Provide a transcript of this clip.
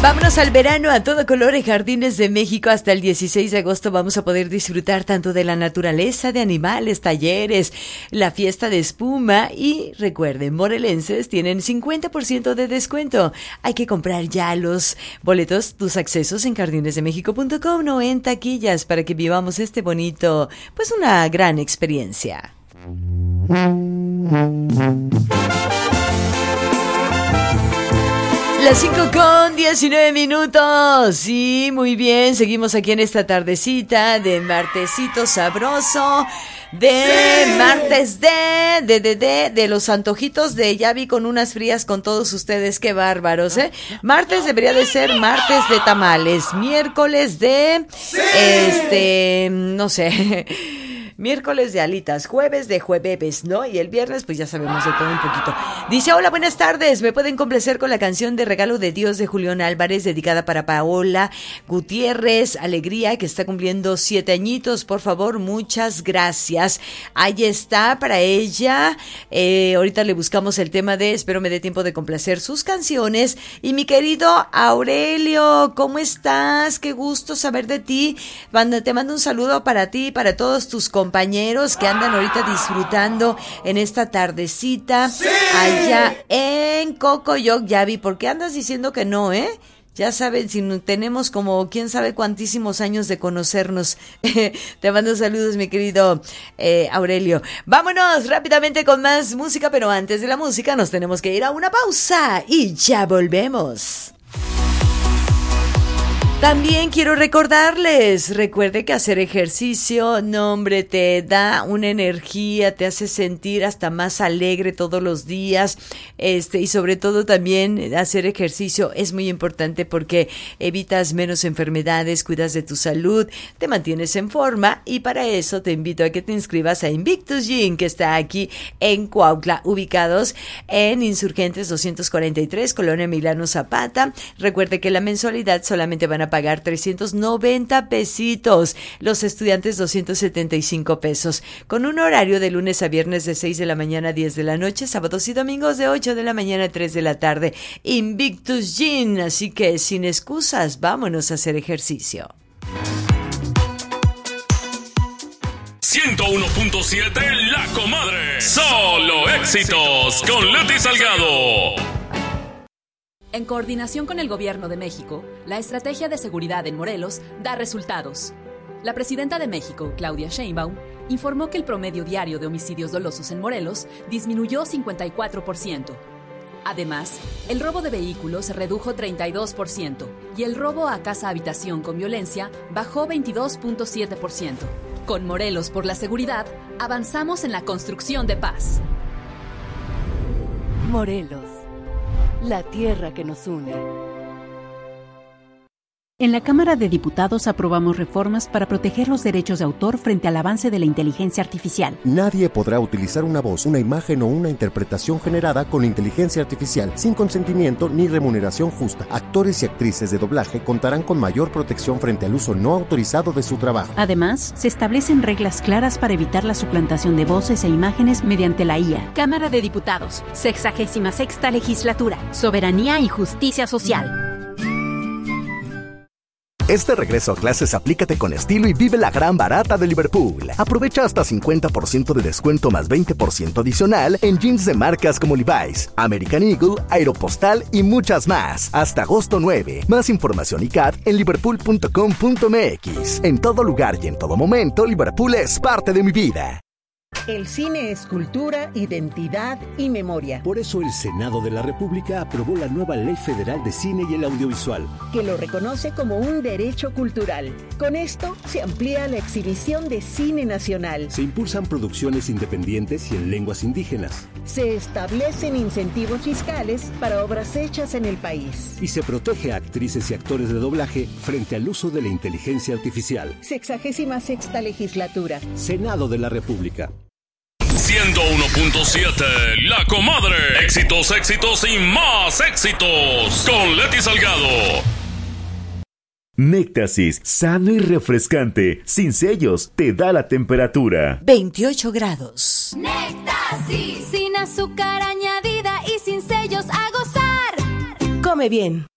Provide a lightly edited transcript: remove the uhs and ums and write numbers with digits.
Vámonos al verano a todo color en Jardines de México. Hasta el 16 de agosto vamos a poder disfrutar tanto de la naturaleza, de animales, talleres, la fiesta de espuma y recuerden, morelenses tienen 50% de descuento. Hay que comprar ya los boletos, tus accesos en jardinesdemexico.com o en taquillas para que vivamos este bonito, pues una gran experiencia. Las 5:19. Sí, muy bien. Seguimos aquí en esta tardecita de martesito sabroso. De martes de los antojitos de Yavi con unas frías con todos ustedes. Qué bárbaros, ¿eh? Martes debería de ser martes de tamales. Miércoles de, no sé... Miércoles de alitas, jueves de jueves, ¿no? Y el viernes, pues ya sabemos de todo un poquito. Dice, hola, buenas tardes. ¿Me pueden complacer con la canción de Regalo de Dios de Julián Álvarez, dedicada para Paola Gutiérrez, Alegría, que está cumpliendo 7 añitos? Por favor, muchas gracias. Ahí está, para ella. Ahorita le buscamos el tema de, espero me dé tiempo de complacer sus canciones. Y mi querido Aurelio, ¿cómo estás? Qué gusto saber de ti. Te mando un saludo para ti y para todos tus compañeros que andan ahorita disfrutando en esta tardecita. ¡Sí! Allá en Cocoyoc, Yavi. ¿Por qué andas diciendo que no, Ya saben, si tenemos como quién sabe cuantísimos años de conocernos. Te mando saludos, mi querido Aurelio. Vámonos rápidamente con más música, pero antes de la música nos tenemos que ir a una pausa y ya volvemos. También quiero recordarles, recuerde que hacer ejercicio, no hombre, te da una energía, te hace sentir hasta más alegre todos los días, y sobre todo también hacer ejercicio es muy importante porque evitas menos enfermedades, cuidas de tu salud, te mantienes en forma y para eso te invito a que te inscribas a Invictus Gym, que está aquí en Cuautla, ubicados en Insurgentes 243, Colonia Emiliano Zapata. Recuerde que la mensualidad solamente van a pagar 390 pesitos, los estudiantes 275 pesos, con un horario de lunes a viernes de 6 de la mañana a 10 de la noche, sábados y domingos de 8 de la mañana a 3 de la tarde. Invictus Gym, así que sin excusas, vámonos a hacer ejercicio. 101.7 La Comadre, solo éxitos con Leti Salgado. En coordinación con el Gobierno de México, la estrategia de seguridad en Morelos da resultados. La presidenta de México, Claudia Sheinbaum, informó que el promedio diario de homicidios dolosos en Morelos disminuyó 54%. Además, el robo de vehículos se redujo 32% y el robo a casa-habitación con violencia bajó 22.7%. Con Morelos por la seguridad, avanzamos en la construcción de paz. Morelos, la tierra que nos une. En la Cámara de Diputados aprobamos reformas para proteger los derechos de autor frente al avance de la inteligencia artificial. Nadie podrá utilizar una voz, una imagen o una interpretación generada con inteligencia artificial sin consentimiento ni remuneración justa. Actores y actrices de doblaje contarán con mayor protección frente al uso no autorizado de su trabajo. Además, se establecen reglas claras para evitar la suplantación de voces e imágenes mediante la IA. Cámara de Diputados, 66ª Legislatura, Soberanía y Justicia Social. Este regreso a clases aplícate con estilo y vive la gran barata de Liverpool. Aprovecha hasta 50% de descuento más 20% adicional en jeans de marcas como Levi's, American Eagle, Aeropostal y muchas más. Hasta agosto 9. Más información y CAT en liverpool.com.mx. En todo lugar y en todo momento, Liverpool es parte de mi vida. El cine es cultura, identidad y memoria. Por eso el Senado de la República aprobó la nueva Ley Federal de Cine y el Audiovisual, que lo reconoce como un derecho cultural. Con esto se amplía la exhibición de cine nacional. Se impulsan producciones independientes y en lenguas indígenas. Se establecen incentivos fiscales para obras hechas en el país. Y se protege a actrices y actores de doblaje frente al uso de la inteligencia artificial. 66ª Legislatura. Senado de la República. 101.7 La Comadre. Éxitos, éxitos y más éxitos con Leti Salgado. Néctasis, sano y refrescante, sin sellos, te da la temperatura. 28 grados. Néctasis, sin azúcar añadida y sin sellos, a gozar. Come bien,